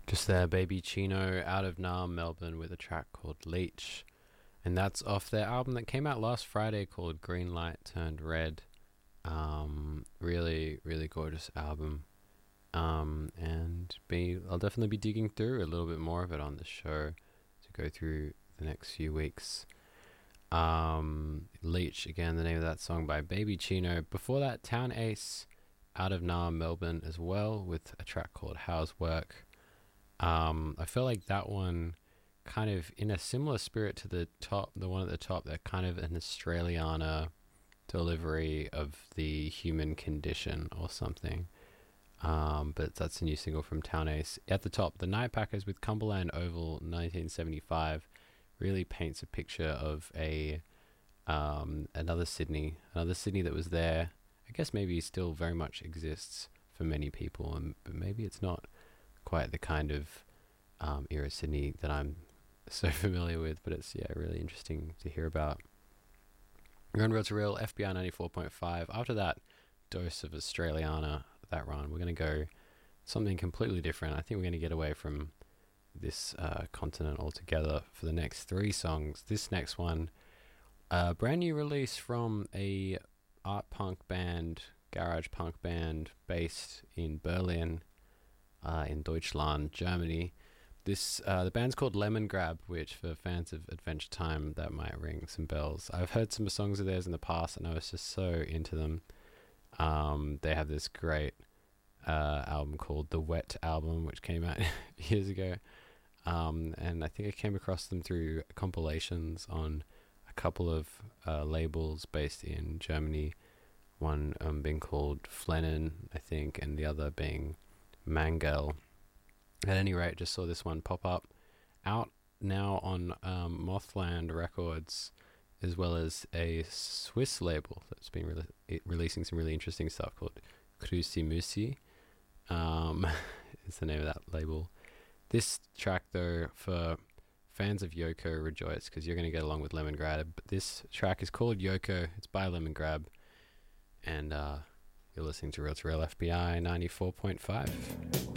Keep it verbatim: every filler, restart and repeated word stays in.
Just there, Baby Chino out of Naarm, Melbourne, with a track called Leech. And that's off their album that came out last Friday called Green Light Turned Red. Um, really, really gorgeous album. Um, and be, I'll definitely be digging through a little bit more of it on the show to go through the next few weeks. Um, Leech, again, the name of that song by Baby Chino. Before that, Town Ace out of Naarm, Melbourne as well, with a track called How's Work. Um, I feel like that one kind of in a similar spirit to the top, the one at the top, they're kind of an Australiana delivery of the human condition or something. Um, but that's a new single from Town Ace. At the top, the Nightpackers with Cumberland Oval nineteen seventy-five really paints a picture of a um, another Sydney, another Sydney that was there. I guess maybe still very much exists for many people, and but maybe it's not quite the kind of um, era Sydney that I'm so familiar with, but it's yeah really interesting to hear about. We're on Real to Real, F B I ninety-four point five. After that dose of Australiana, that run, we're going to go something completely different. I think we're going to get away from this uh, continent altogether for the next three songs. This next one, a brand new release from a art punk band, garage punk band based in Berlin, uh, in Deutschland, Germany. This uh, the band's called Lemon Grab, which for fans of Adventure Time that might ring some bells. I've heard some songs of theirs in the past, and I was just so into them. Um, they have this great uh, album called The Wet Album, which came out years ago, um, and I think I came across them through compilations on a couple of uh, labels based in Germany. One um, being called Flennen, I think, and the other being Mangel. At any rate, just saw this one pop up, out now on um, Mothland Records, as well as a Swiss label that's been re- releasing some really interesting stuff called Crucimusi. Um, is the name of that label. This track, though, for fans of Yoko, rejoice, because you're going to get along with Lemon Grab. But this track is called Yoko. It's by Lemon Grab, and uh, you're listening to Real to Real F B I ninety-four point five.